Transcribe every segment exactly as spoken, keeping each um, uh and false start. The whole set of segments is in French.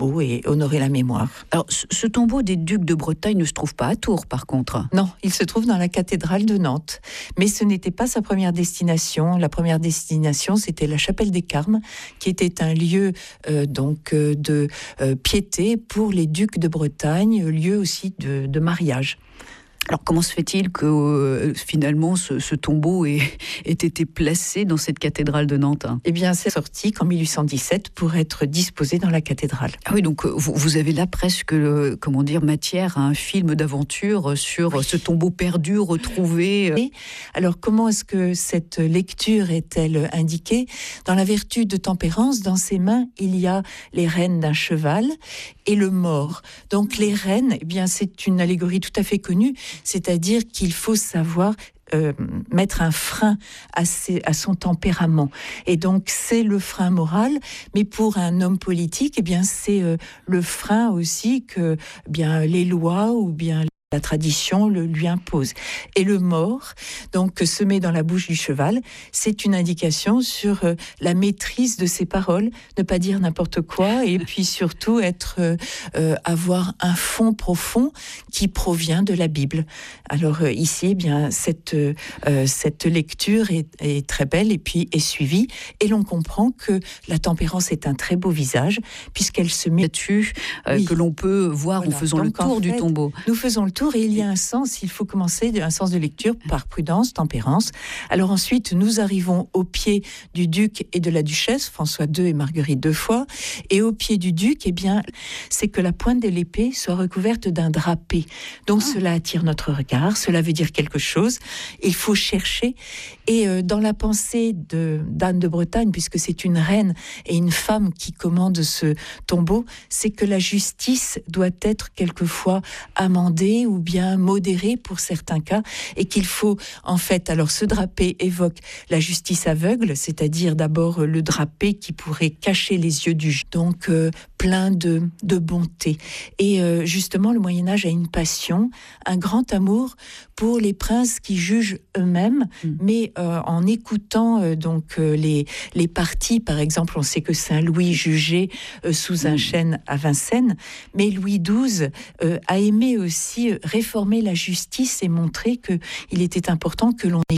et honorer la mémoire. Alors, ce, ce tombeau des ducs de Bretagne ne se trouve pas à Tours, par contre. Non, il se trouve dans la cathédrale de Nantes. Mais ce n'était pas sa première destination. La première destination, c'était la chapelle des Carmes, qui était un lieu euh, donc euh, de euh, piété pour les ducs de Bretagne, lieu aussi de, de mariage. Alors comment se fait-il que euh, finalement ce, ce tombeau ait, ait été placé dans cette cathédrale de Nantes, hein? Eh bien, c'est sorti qu'en mille huit cent dix-sept pour être disposé dans la cathédrale. Ah oui, donc vous, vous avez là presque, euh, comment dire, matière à un film d'aventure sur oui. ce tombeau perdu, retrouvé. Et alors comment est-ce que cette lecture est-elle indiquée ? Dans la vertu de tempérance, dans ses mains, il y a les rênes d'un cheval et le mort. Donc les rênes, eh bien, c'est une allégorie tout à fait connue. C'est-à-dire qu'il faut savoir euh, mettre un frein à, ses, à son tempérament. Et donc, c'est le frein moral, mais pour un homme politique, eh bien, c'est euh, le frein aussi que eh bien, les lois ou bien la tradition le lui impose. Et le mort, donc, se met dans la bouche du cheval, c'est une indication sur euh, la maîtrise de ses paroles, ne pas dire n'importe quoi, et puis surtout être, euh, euh, avoir un fond profond qui provient de la Bible. Alors euh, ici, eh bien, cette, euh, cette lecture est, est très belle et puis est suivie, et l'on comprend que la tempérance est un très beau visage, puisqu'elle se met là-dessus, euh, oui. que l'on peut voir voilà. en faisant donc, le tour en fait, du tombeau. Nous faisons le tour et il y a un sens, il faut commencer un sens de lecture par prudence, tempérance. Alors ensuite, nous arrivons au pied du duc et de la duchesse, François deux et Marguerite deux fois, et au pied du duc, eh bien, c'est que la pointe de l'épée soit recouverte d'un drapé. Donc ah. cela attire notre regard, cela veut dire quelque chose. Il faut chercher. Et euh, dans la pensée de, d'Anne de Bretagne, puisque c'est une reine et une femme qui commande ce tombeau, c'est que la justice doit être quelquefois amendée ou bien modérée pour certains cas, et qu'il faut en fait, alors ce drapé évoque la justice aveugle, c'est-à-dire d'abord le drapé qui pourrait cacher les yeux du juge, donc euh, plein de, de bonté. Et euh, justement, le Moyen-Âge a une passion, un grand amour pour les princes qui jugent eux-mêmes, mmh. mais euh, en écoutant euh, donc euh, les, les parties, par exemple, on sait que Saint-Louis jugeait euh, sous un mmh. chêne à Vincennes, mais Louis douze euh, a aimé aussi réformer la justice et montrer qu'il était important que l'on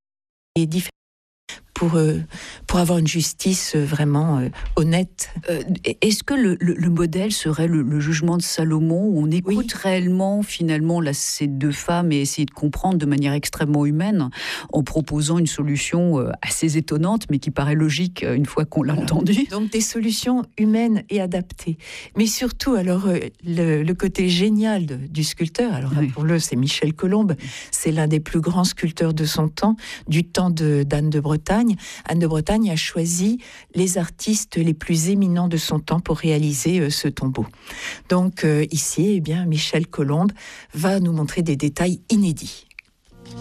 ait différents pour, euh, pour avoir une justice vraiment euh, honnête. Euh, est-ce que le, le, le modèle serait le, le jugement de Salomon, où on écoute oui. réellement finalement là, ces deux femmes et essayer de comprendre de manière extrêmement humaine, en proposant une solution euh, assez étonnante, mais qui paraît logique euh, une fois qu'on l'a alors, entendue. Donc des solutions humaines et adaptées. Mais surtout, alors euh, le, le côté génial de, du sculpteur, alors oui. rappelons-le, c'est Michel Colombe, c'est l'un des plus grands sculpteurs de son temps, du temps de, d'Anne de Bretagne. Anne de Bretagne a choisi les artistes les plus éminents de son temps pour réaliser euh, ce tombeau. Donc euh, ici, eh bien, Michel Colombe va nous montrer des détails inédits.